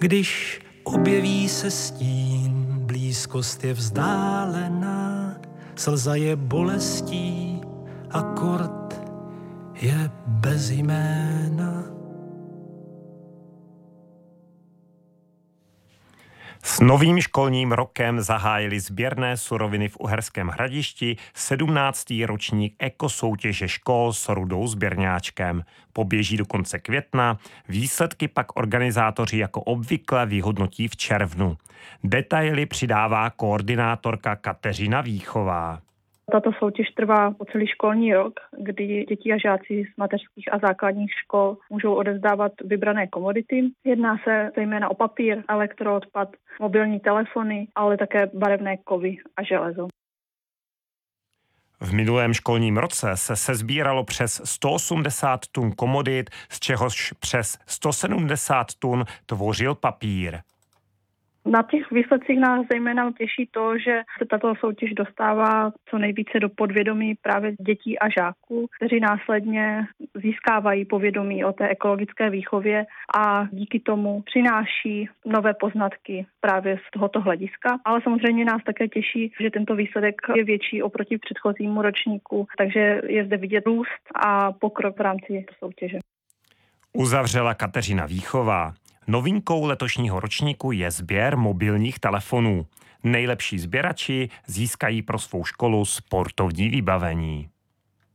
Když objeví se stín, blízkost je vzdálená, slza je bolestí, akord je bez jména. S novým školním rokem zahájili sběrné suroviny v Uherském Hradišti 17. ročník ekosoutěže škol s rudou sběrňáčkem. Poběží do konce května, výsledky pak organizátoři jako obvykle vyhodnotí v červnu. Detaily přidává koordinátorka Kateřina Víchová. Tato soutěž trvá po celý školní rok, kdy děti a žáci z mateřských a základních škol můžou odevzdávat vybrané komodity. Jedná se zejména o papír, elektroodpad, mobilní telefony, ale také barevné kovy a železo. V minulém školním roce se sesbíralo přes 180 tun komodit, z čehož přes 170 tun tvořil papír. Na těch výsledcích nás zejména těší to, že se tato soutěž dostává co nejvíce do podvědomí právě dětí a žáků, kteří následně získávají povědomí o té ekologické výchově a díky tomu přináší nové poznatky právě z tohoto hlediska. Ale samozřejmě nás také těší, že tento výsledek je větší oproti předchozímu ročníku, takže je zde vidět růst a pokrok v rámci soutěže. Uzavřela Kateřina Víchová. Novinkou letošního ročníku je sběr mobilních telefonů. Nejlepší sběrači získají pro svou školu sportovní vybavení.